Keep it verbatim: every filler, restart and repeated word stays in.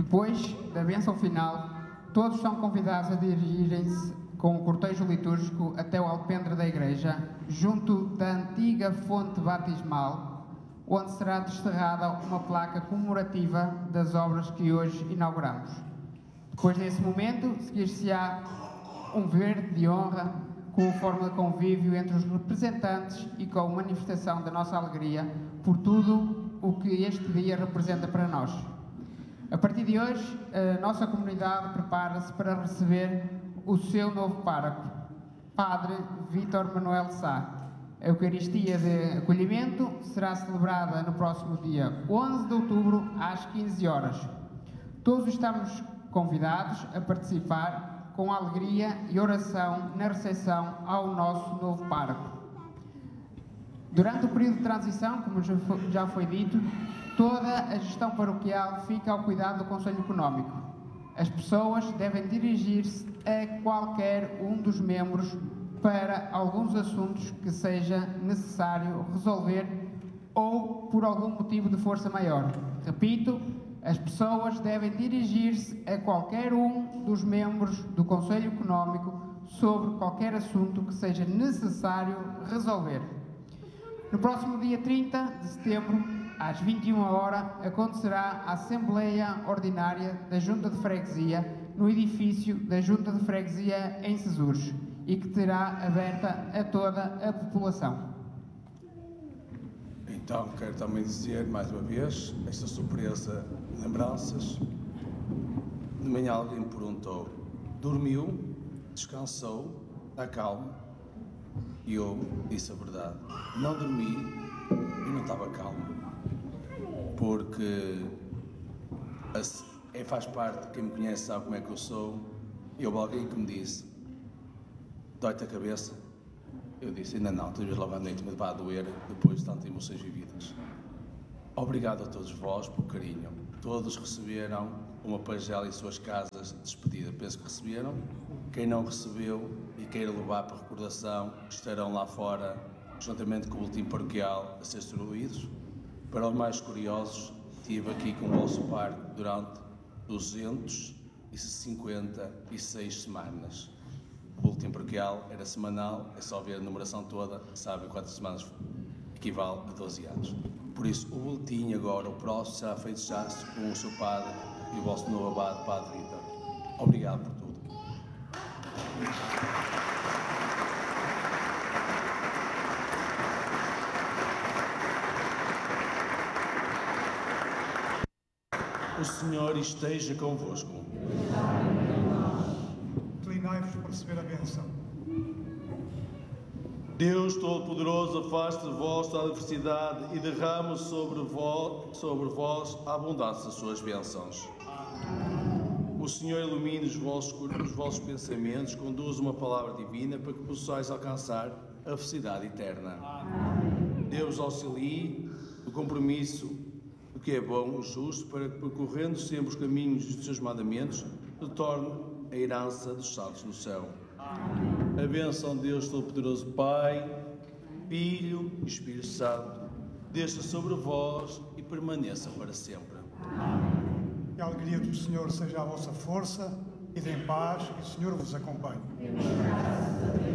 Depois da bênção final, todos são convidados a dirigirem-se com o cortejo litúrgico até o alpendre da igreja, junto da antiga fonte batismal, onde será descerrada uma placa comemorativa das obras que hoje inauguramos. Depois desse momento, seguir-se-á um verde de honra com forma de convívio entre os representantes e com a manifestação da nossa alegria por tudo o que este dia representa para nós. A partir de hoje, a nossa comunidade prepara-se para receber o seu novo pároco, Padre Vítor Manuel Sá. A Eucaristia de acolhimento será celebrada no próximo dia onze de outubro, às quinze horas. Todos estamos convidados a participar com alegria e oração na recepção ao nosso novo pároco. Durante o período de transição, como já foi dito, toda a gestão paroquial fica ao cuidado do Conselho Económico. As pessoas devem dirigir-se a qualquer um dos membros para alguns assuntos que seja necessário resolver ou por algum motivo de força maior. Repito, as pessoas devem dirigir-se a qualquer um dos membros do Conselho Económico sobre qualquer assunto que seja necessário resolver. No próximo dia trinta de setembro, às vinte e uma horas, acontecerá a Assembleia Ordinária da Junta de Freguesia no edifício da Junta de Freguesia em Sesures e que terá aberta a toda a população. Então, quero também dizer, mais uma vez, esta surpresa de lembranças. De manhã alguém me perguntou, dormiu, descansou, acalma? E eu disse a verdade, não dormi e não estava calmo, porque é, faz parte, quem me conhece sabe como é que eu sou, e houve alguém que me disse, dói-te a cabeça? Eu disse, ainda não, talvez logo à noite me vá a doer depois de tantas emoções vividas. Obrigado a todos vós pelo carinho. Todos receberam uma pagela em suas casas de despedida. Penso que receberam. Quem não recebeu e queira levar para recordação, estarão lá fora, juntamente com o boletim paroquial, a ser distribuídos. Para os mais curiosos, estive aqui com o vosso parque durante duzentas e cinquenta e seis semanas. O boletim paroquial era semanal, é só ver a numeração toda, sabem quantas semanas equivale a doze anos. Por isso, o boletim agora, o próximo, será feito já com o seu padre e o vosso novo abade, Padre Vítor. Obrigado por tudo. O Senhor esteja convosco. Inclinai-vos para receber a bênção. Deus Todo-Poderoso, afaste de vós toda a adversidade e derrame sobre vós, sobre vós a abundância das suas bênçãos. O Senhor ilumine os vossos, os vossos pensamentos, conduza uma palavra divina para que possais alcançar a felicidade eterna. Deus auxilie o compromisso do que é bom e justo, para que, percorrendo sempre os caminhos dos seus mandamentos, se torne a herança dos santos no céu. A bênção de Deus Todo-Poderoso, Pai, Filho e Espírito Santo, desça sobre vós e permaneça para sempre. Que a alegria do Senhor seja a vossa força, e em paz, e o Senhor vos acompanhe.